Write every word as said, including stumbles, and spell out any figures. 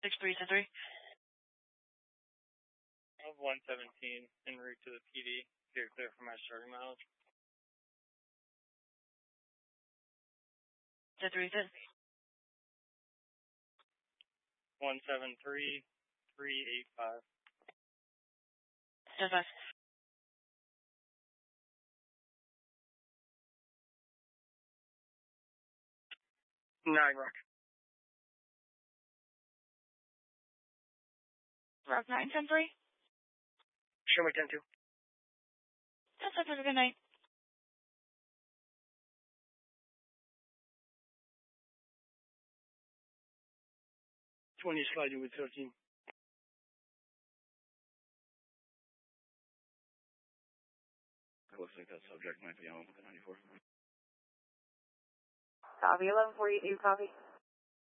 six three ten three. Of one seventeen, en route to the P D. Steer clear for my starting mileage. ten three ten. one seven three, three eight five. ten five. nine Rock. Rock nine ten three. Show me ten two. ten five, have a good night. twenty sliding with thirteen. It looks like that subject might be on with the ninety-four. Copy, eleven forty-eight, copy.